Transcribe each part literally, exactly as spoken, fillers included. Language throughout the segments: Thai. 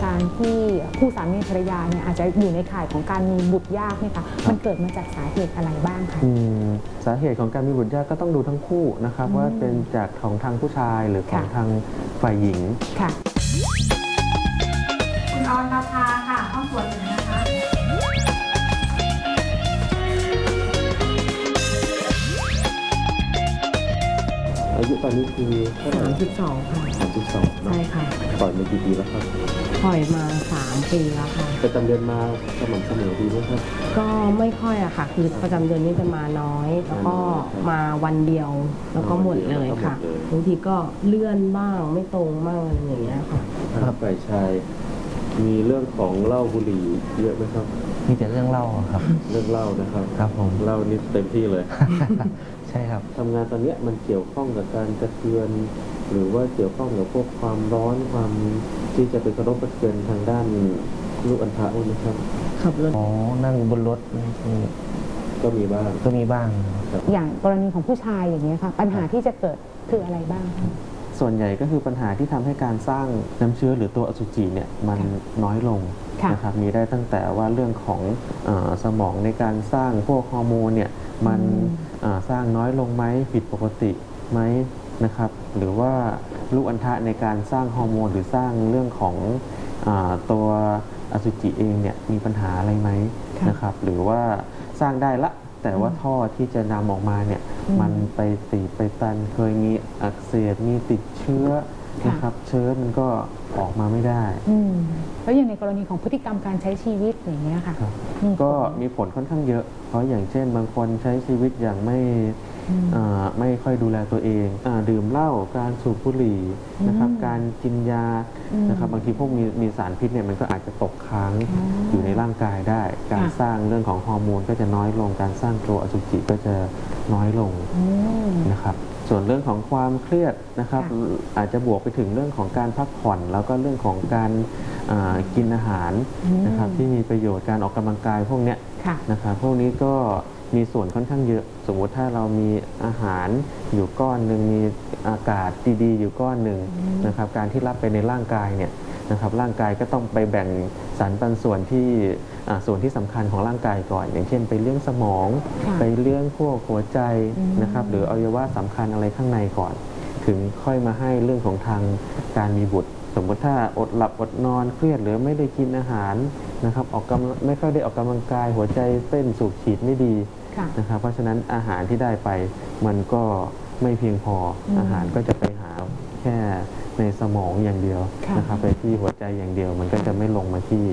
การที่คู่สามีภรรยาเนี่ยอาจจะอยู่ในข่ายของการมีบุตรยากเนี่ยค่ะมันเกิดมาจากสาเหตุอะไรบ้างคะสาเหตุของการมีบุตรยากก็ต้องดูทั้งคู่นะครับว่าเป็นจากของทางผู้ชายหรือของทางฝ่ายหญิงค่ะคุณออนราภาค่ะห้องตรวจอยู่นะคะอายุตอนนี้คือสามสิบสองค่ะสามสิบสองใช่ค่ะปล่อยมากี่ปีแล้วครับปล่อยมาสามปีแล้วค่ะประจำเดือนมาสม่ำเสมอดีไหมครับก็ไม่ค่อยอะค่ะคือประจำเดือนนี้จะมาน้อยแล้วก็มาวันเดียวแล้วก็หมดเลยค่ะบางทีก็เลื่อนบ้างไม่ตรงบ้างอะไรอย่างเงี้ยค่ะครับฝ่ายชายมีเรื่องของเหล้าบุหรี่เยอะไหมครับมีแต่เรื่องเล่าครับเรื่องเล่านะครับครับผมเล่านี่เต็มที่เลยใช่ครับทำงานตอนนี้มันเกี่ยวข้องกับการกระเทือนหรือว่าเกี่ยวข้องกับพวกความร้อนความที่จะไปกระทบกระเทือนทางด้านลูกอัณฑะนะครับขับรถอ๋อนั่งบนรถก็มีบ้างก็มีบ้างอย่างกรณีของผู้ชายอย่างนี้ค่ะปัญหาที่จะเกิดคืออะไรบ้างส่วนใหญ่ก็คือปัญหาที่ทำให้การสร้างน้ำเชื้อหรือตัวอสุจิเนี่ยมันน้อยลงนะครับมีได้ตั้งแต่ว่าเรื่องของเอ่อสมองในการสร้างพวกฮอร์โมนเนี่ยมันสร้างน้อยลงไหมผิดปกติไหมนะครับหรือว่าลูกอัณฑะในการสร้างฮอร์โมนหรือสร้างเรื่องของเอ่อตัวอสุจิเองเนี่ยมีปัญหาอะไรไหมนะครับหรือว่าสร้างได้ละแต่ว่าท่อที่จะนำออกมาเนี่ยมันไปตีบไปตันเคยมีอักเสบมีติดเชื้อนะครับเชื้อมันก็ออกมาไม่ได้แล้วอย่างในกรณีของพฤติกรรมการใช้ชีวิตอย่างเงี้ยค่ะก็มีผลค่อนข้างเยอะเพราะอย่างเช่นบางคนใช้ชีวิตอย่างไม่ไม่ค่อยดูแลตัวเองดื่มเหล้าการสูบบุหรี่นะครับการกินยานะครับบางทีพวกมีมีสารพิษเนี่ยมันก็อาจจะตกค้างอยู่ในร่างกายได้การสร้างเรื่องของฮอร์โมนก็จะน้อยลงการสร้างตัวอสุจิก็จะน้อยลงนะครับส่วนเรื่องของความเครียดนะครับอาจจะบวกไปถึงเรื่องของการพักผ่อนแล้วก็เรื่องของการกินอาหารนะครับที่มีประโยชน์การออกกำลังกายพวกนี้นะครับพวกนี้ก็มีส่วนค่อนข้างเยอะสมมุติถ้าเรามีอาหารอยู่ก้อนหนึ่งมีอากาศดีๆอยู่ก้อนหนึ่งนะครับการที่รับไปในร่างกายเนี่ยนะครับร่างกายก็ต้องไปแบ่งสรรปันส่วนที่ส่วนที่สำคัญของร่างกายก่อนอย่างเช่นไปเลี้ยงสมองไปเลี้ยงพวกหัวใจนะครับหรืออวัยวะสำคัญอะไรข้างในก่อนถึงค่อยมาให้เรื่องของทางการมีบุตรสมมติถ้าอดหลับอดนอนเครียดหรือไม่ได้กินอาหารนะครับออกกำไม่ค่อยได้ออกกำลังกายหัวใจเต้นสูบฉีดไม่ดีนะครับเพราะฉะนั้นอาหารที่ได้ไปมันก็ไม่เพียงพออาหารก็จะไปหาแค่ในสมองอย่างเดียวนะครับไปที่หัวใจอย่างเดียวมันก็จะไม่ลงมาที่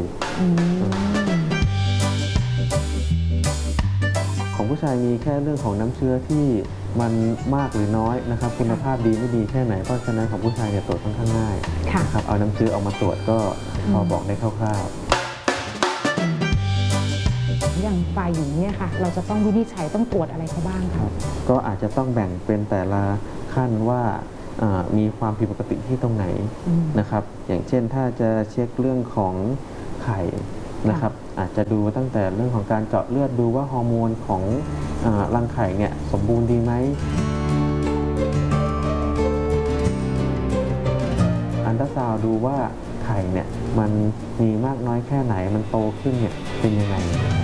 ของผู้ชายมีแค่เรื่องของน้ำเชื้อที่มันมากหรือน้อยนะครับคุณภาพดีไม่ดีแค่ไหนเพราะฉะนั้นของผู้ชายเนี่ยตรวจค่อนข้างง่ายนะครับเอาน้ำเชื้อออกมาตรวจก็พอบอกได้คร่าวๆอย่างฝ่ายหญิงเนี่ยค่ะเราจะต้องวินิจฉัยต้องตรวจอะไรเขาบ้างครับก็อาจจะต้องแบ่งเป็นแต่ละขั้นว่ามีความผิดปกติที่ตรงไหนนะครับอย่างเช่นถ้าจะเช็คเรื่องของไข่นะครับอาจจะดูตั้งแต่เรื่องของการเจาะเลือดดูว่าฮอร์โมนของรังไข่เนี่ยสมบูรณ์ดีไหมอัลตราซาวด์ดูว่าไข่เนี่ยมันมีมากน้อยแค่ไหนมันโตขึ้นเนี่ยเป็นยังไง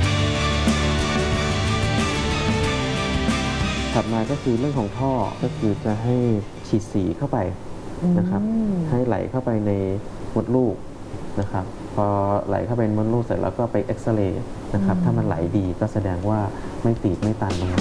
ถัดมาก็คือเรื่องของท่อก็คือจะให้ฉีดสีเข้าไปนะครับให้ไหลเข้าไปในมดลูกนะครับพอไหลเข้าไปในมดลูกเสร็จแล้วก็ไปเอ็กซเรย์นะครับถ้ามันไหลดีก็แสดงว่าไม่ตีบไม่ตันนะครับ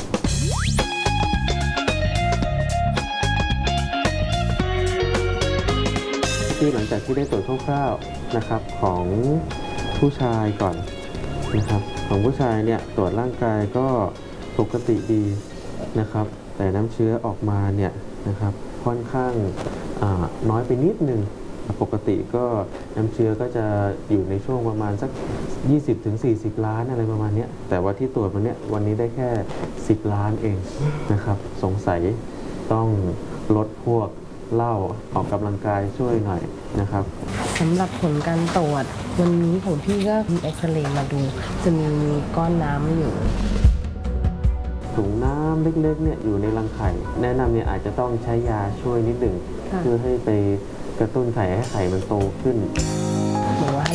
ที่หลังจากที่ได้ตรวจคร่าวๆนะครับของผู้ชายก่อนนะครับของผู้ชายเนี่ยตรวจร่างกายก็ปกติดีนะครับแต่น้ำเชื้อออกมาเนี่ยนะครับค่อนข้างน้อยไปนิดนึงปกติก็น้ำเชื้อก็จะอยู่ในช่วงประมาณสัก ยี่สิบถึงสี่สิบ ล้านอะไรประมาณนี้แต่ว่าที่ตรวจมาเนี่ยวันนี้ได้แค่สิบล้านเองนะครับสงสัยต้องลดพวกเหล้าออกกำลังกายช่วยหน่อยนะครับสำหรับผลการตรวจวันนี้ของพี่ก็มีเอ็กซเรย์มาดูจะมีก้อนน้ำอยู่ถุงน้ำเล็กๆเนี่ยอยู่ในรังไข่แนะนำเนี่ยอาจจะต้องใช้ยาช่วยนิดหนึ่งเพื่อให้ไปกระตุ้นไข่ให้ไข่มันโตขึ้นหนูว่า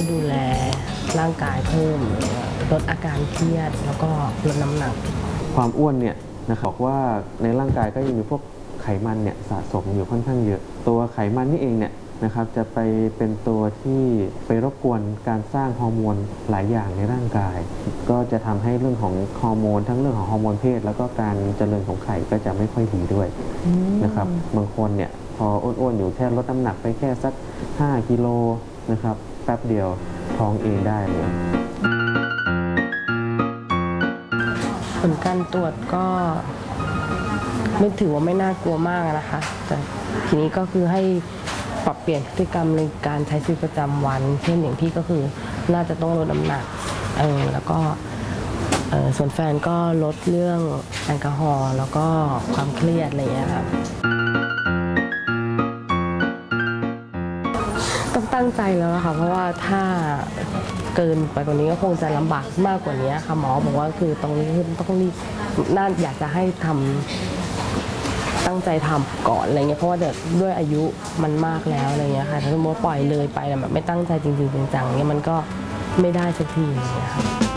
ร่างกายเพิ่มลดอาการเครียดแล้วก็ลดน้ำหนักความอ้วนเนี่ยนะครับบอกว่าในร่างกายก็ยังมีพวกไขมันเนี่ยสะสมอยู่ค่อนข้างเยอะตัวไขมันนี่เองเนี่ยนะครับจะไปเป็นตัวที่ไปรบกวนการสร้างฮอร์โมนหลายอย่างในร่างกาย ก็จะทำให้เรื่องของฮอร์โมนทั้งเรื่องของฮอร์โมนเพศแล้วก็การเจริญของไข่ก็จะไม่ค่อยดีด้วยนะครับบางคนเนี่ยพออ้วนๆอยู่แค่ลดน้ำหนักไปแค่สักห้ากิโลนะครับแป๊บเดียวท้องเองได้เลยผลการตรวจก็ไม่ถือว่าไม่น่ากลัวมากนะคะแต่ทีนี้ก็คือให้ปรับเปลี่ยนพฤติกรรมในการใช้ชีวิตประจำวันเช่นอย่างพี่ก็คือน่าจะต้องลดน้ำหนักเออแล้วก็เออส่วนแฟนก็ลดเรื่องแอลกอฮอล์แล้วก็ความเครียดอะไรอย่างเงี้ยครับต้องตั้งใจแล้วนะคะเพราะว่าถ้าเกินไปกว่านี้ก็คงจะลำบากมากกว่านี้ค่ะหมอบอกว่าคือตรงนี้ต้องรีบน่าอยากจะให้ทำตั้งใจทำก่อนอะไรเงี้ยเพราะว่าเด็กด้วยอายุมันมากแล้วอะไรเงี้ยค่ะถ้าสมมติปล่อยเลยไปแบบไม่ตั้งใจจริงๆจังๆเงี้ยมันก็ไม่ได้สักทีนะคะ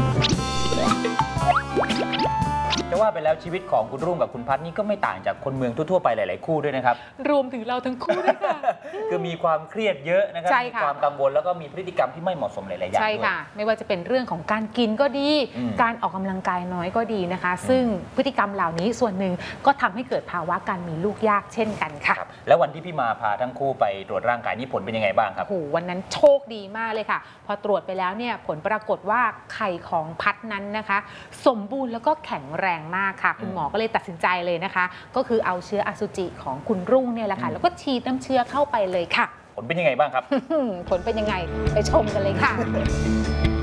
จะว่าไปแล้วชีวิตของคุณรุ่งกับคุณพัฒน์นี่ก็ไม่ต่างจากคนเมืองทั่วๆไปหลายๆคู่ด้วยนะครับรวมถึงเราทั้งคู่ด้วยค่ะคือมีความเครียดเยอะนะครับใช่มีค่ะความกังวลแล้วก็มีพฤติกรรมที่ไม่เหมาะสมหลายๆอย่างใช่ด้วยค่ะ ไม่ว่าจะเป็นเรื่องของการกินก็ดีอืมการออกกำลังกายน้อยก็ดีนะคะ ซึ่งพฤติกรรมเหล่านี้ส่วนหนึ่งก็ทำให้เกิดภาวะการมีลูกยากเช่นกันค่ะครับแล้ววันที่พี่มาพาทั้งคู่ไปตรวจร่างกายนี่ผลเป็นยังไงบ้างครับโอ้โหวันนั้นโชคดีมากเลยค่ะ พอตรวจไปแล้วเนี่ยผลปรากฏว่าไข่ของพัดนั้นนะคะ สมบูรณ์แล้วก็แข็งแรงมากค่ะ คุณหมอก็เลยตัดสินใจเลยนะคะ ก็คือเอาเชื้ออสุจิของคุณรุ่งเนี่ยแหละค่ะ แล้วก็ฉีดน้ำเชื้อเข้าไปเลยค่ะผลเป็นยังไงบ้างครับผลเป็นยังไงไปชมกันเลยค่ะ